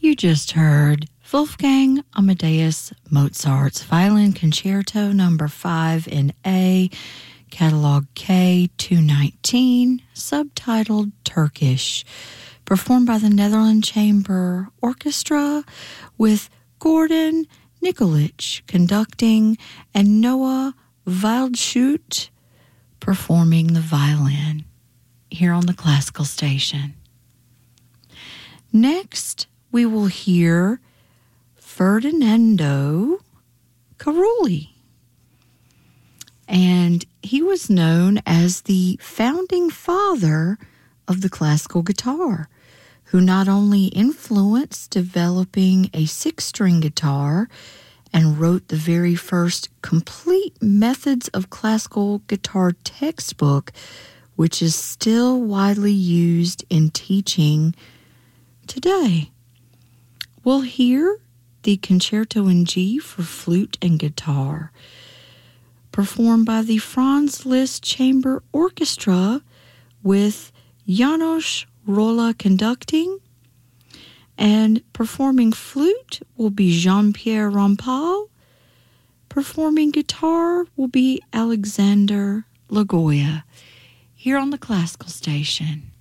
You just heard Wolfgang Amadeus Mozart's Violin Concerto No. 5 in A, Catalog K 219, subtitled Turkish, performed by the Netherlands Chamber Orchestra with Gordon Nikolic conducting and Noah Wildschut performing the violin here on the Classical Station. Next, we will hear Ferdinando Carulli. And he was known as the founding father of the classical guitar, who not only influenced developing a six-string guitar and wrote the very first complete methods of classical guitar textbook, which is still widely used in teaching today. We'll hear the Concerto in G for flute and guitar, performed by the Franz Liszt Chamber Orchestra with János Rolla conducting, and performing flute will be Jean-Pierre Rampal. Performing guitar will be Alexander Lagoya, here on the Classical Station.